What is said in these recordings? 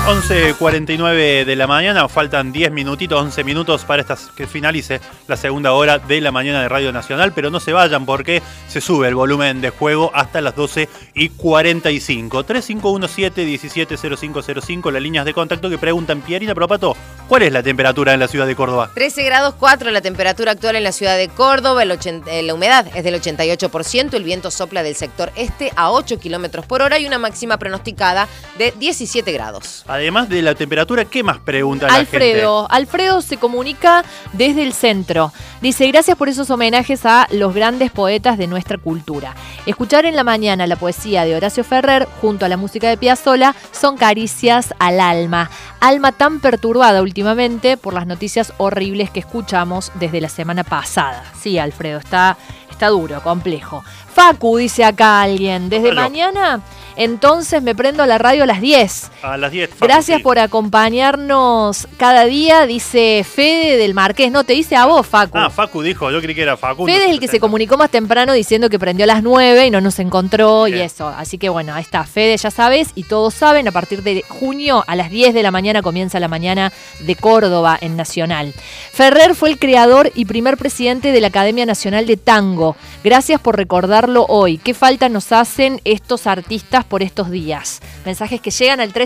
11:49 de la mañana, faltan 10 minutitos, 11 minutos para que finalice la segunda hora de la mañana de Radio Nacional, pero no se vayan porque se sube el volumen de juego hasta las 12:45. 3517-170505, las líneas de contacto que preguntan. Pierina Propato, ¿cuál es la temperatura en la ciudad de Córdoba? 13 grados 4 la temperatura actual en la ciudad de Córdoba, la humedad es del 88%, el viento sopla del sector este a 8 kilómetros por hora y una máxima pronosticada de 17 grados. Además de la temperatura, ¿qué más pregunta la gente? Alfredo se comunica desde el centro. Dice, gracias por esos homenajes a los grandes poetas de nuestra cultura. Escuchar en la mañana la poesía de Horacio Ferrer junto a la música de Piazzolla son caricias al alma. Alma tan perturbada últimamente por las noticias horribles que escuchamos desde la semana pasada. Sí, Alfredo, está duro, complejo. Facu, dice acá alguien, desde mañana, entonces me prendo a la radio a las 10. A las 10, Facu, gracias sí, por acompañarnos cada día, dice Fede del Marqués. No, te dice a vos, Facu. Ah, Facu dijo, yo creí que era Facu. Fede es el que se comunicó más temprano diciendo que prendió a las 9 y no nos encontró y eso. Así que bueno, ahí está, Fede, ya sabes, y todos saben, a partir de junio a las 10 de la mañana comienza la mañana de Córdoba en Nacional. Ferrer fue el creador y primer presidente de la Academia Nacional de Tango. Gracias por recordarlo hoy. ¿Qué falta nos hacen estos artistas por estos días? Mensajes que llegan al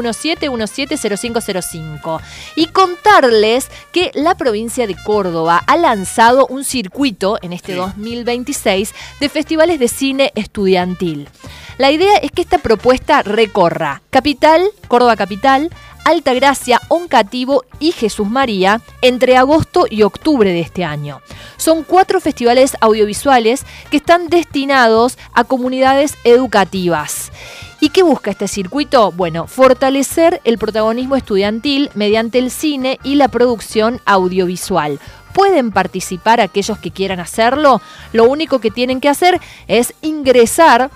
3517170505. Y contarles que la provincia de Córdoba ha lanzado un circuito en este 2026 de festivales de cine estudiantil. La idea es que esta propuesta recorra Capital, Córdoba Capital, Altagracia, Oncativo y Jesús María entre agosto y octubre de este año. Son 4 festivales audiovisuales que están destinados a comunidades educativas. ¿Y qué busca este circuito? Bueno, fortalecer el protagonismo estudiantil mediante el cine y la producción audiovisual. ¿Pueden participar aquellos que quieran hacerlo? Lo único que tienen que hacer es ingresar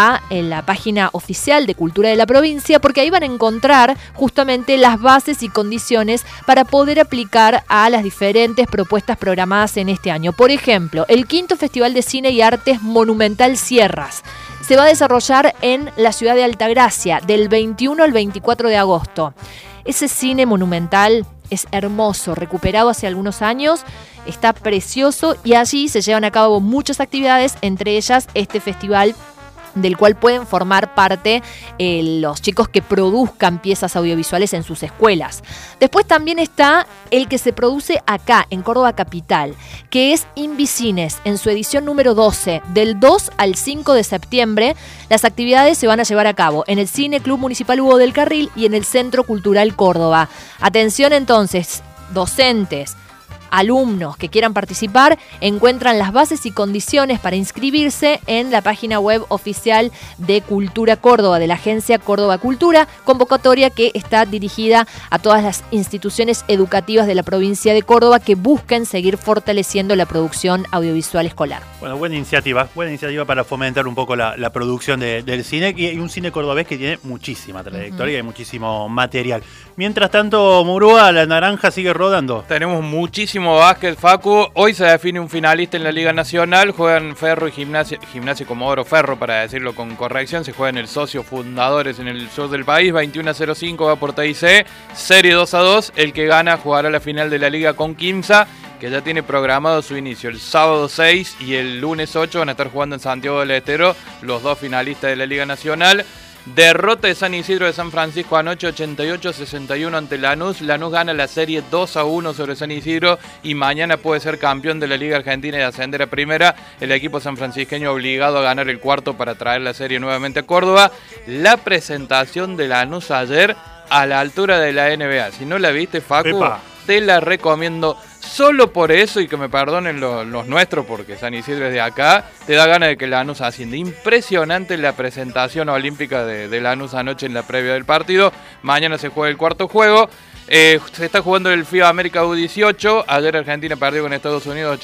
en la página oficial de Cultura de la provincia, porque ahí van a encontrar justamente las bases y condiciones para poder aplicar a las diferentes propuestas programadas en este año. Por ejemplo, el 5º Festival de Cine y Artes Monumental Sierras se va a desarrollar en la ciudad de Altagracia del 21 al 24 de agosto. Ese cine monumental es hermoso, recuperado hace algunos años, está precioso y allí se llevan a cabo muchas actividades, entre ellas este festival del cual pueden formar parte los chicos que produzcan piezas audiovisuales en sus escuelas. Después también está el que se produce acá, en Córdoba Capital, que es Invisines, en su edición número 12, del 2 al 5 de septiembre. Las actividades se van a llevar a cabo en el Cine Club Municipal Hugo del Carril y en el Centro Cultural Córdoba. Atención entonces, docentes, alumnos que quieran participar, encuentran las bases y condiciones para inscribirse en la página web oficial de Cultura Córdoba, de la agencia Córdoba Cultura, convocatoria que está dirigida a todas las instituciones educativas de la provincia de Córdoba que busquen seguir fortaleciendo la producción audiovisual escolar. Bueno, buena iniciativa para fomentar un poco la producción del cine, y un cine cordobés que tiene muchísima trayectoria y muchísimo material. Mientras tanto, Murúa, la naranja sigue rodando. Tenemos muchísimo básquet, Facu. Hoy se define un finalista en la Liga Nacional. Juegan Ferro y Gimnasia Comodoro Ferro, para decirlo con corrección. Se juegan el socio fundadores en el sur del país. 21-05 va por TIC. Serie 2-2. El que gana jugará la final de la Liga con Quimsa, que ya tiene programado su inicio el sábado 6 y el lunes 8. Van a estar jugando en Santiago del Estero los 2 finalistas de la Liga Nacional. Derrota de San Isidro de San Francisco anoche, 88-61 ante Lanús. Lanús gana la serie 2-1 sobre San Isidro y mañana puede ser campeón de la Liga Argentina y ascender a primera. El equipo sanfrancisqueño obligado a ganar el cuarto para traer la serie nuevamente a Córdoba. La presentación de Lanús ayer a la altura de la NBA. Si no la viste, Facu, te la recomiendo. Solo por eso, y que me perdonen los nuestros, porque San Isidro es de acá, te da ganas de que Lanús ascienda. Impresionante la presentación olímpica de Lanús anoche en la previa del partido. Mañana se juega el cuarto juego. Se está jugando el FIBA América U18. Ayer Argentina perdió con Estados Unidos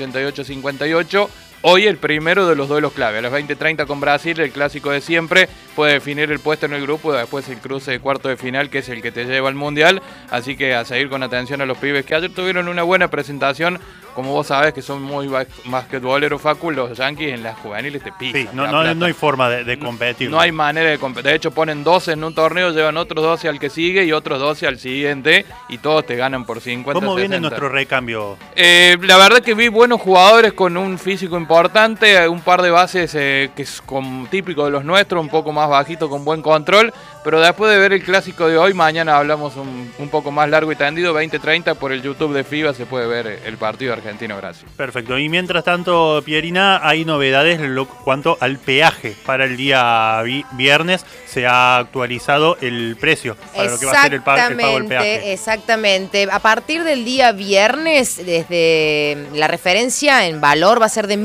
88-58. Hoy el primero de los duelos clave. A las 20:30 con Brasil, el clásico de siempre. Puede definir el puesto en el grupo y después el cruce de cuarto de final, que es el que te lleva al Mundial. Así que a seguir con atención a los pibes que ayer tuvieron una buena presentación como vos sabés que son muy basquetboleros, Facu, los Yankees en las juveniles te pisan. Sí, no hay forma de competir. No hay manera de competir. De hecho, ponen 12 en un torneo, llevan otros 12 al que sigue y otros 12 al siguiente, y todos te ganan por 50. ¿Cómo 60. viene nuestro recambio? La verdad que vi buenos jugadores con un físico importante, un par de bases que es típico de los nuestros, un poco más bajito, con buen control, pero después de ver el clásico de hoy, mañana hablamos un poco más largo y tendido, 20:30 por el YouTube de FIBA se puede ver el partido Argentino-Brasil. Perfecto. Y mientras tanto, Pierina, hay novedades cuanto al peaje para el día viernes. Se ha actualizado el precio para lo que va a ser el pago del peaje. Exactamente. A partir del día viernes, desde la referencia en valor va a ser de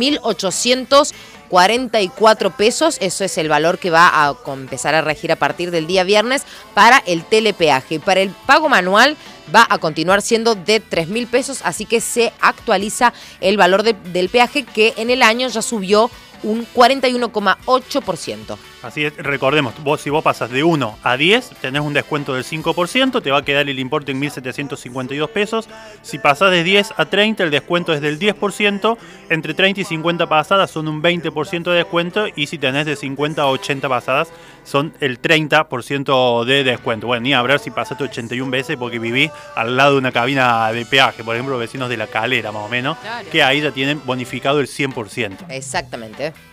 1.844 pesos. Eso es el valor que va a empezar a regir a partir del día viernes para el telepeaje. Para el pago manual va a continuar siendo de 3.000 pesos, así que se actualiza el valor del peaje, que en el año ya subió un 41,8%. Así es, recordemos, si vos pasas de 1 a 10, tenés un descuento del 5%, te va a quedar el importe en 1.752 pesos. Si pasás de 10 a 30, el descuento es del 10%. Entre 30 y 50 pasadas son un 20% de descuento. Y si tenés de 50 a 80 pasadas, son el 30% de descuento. Bueno, ni hablar si pasaste 81 veces porque vivís al lado de una cabina de peaje. Por ejemplo, vecinos de La Calera, más o menos, claro, que ahí ya tienen bonificado el 100%. Exactamente.